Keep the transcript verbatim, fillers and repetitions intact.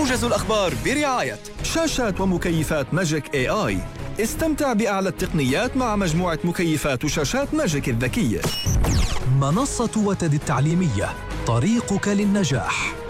موجز الأخبار برعاية شاشات ومكيفات ماجيك اي اي. استمتع بأعلى التقنيات مع مجموعة مكيفات وشاشات ماجيك الذكية. منصة وتد التعليمية، طريقك للنجاح.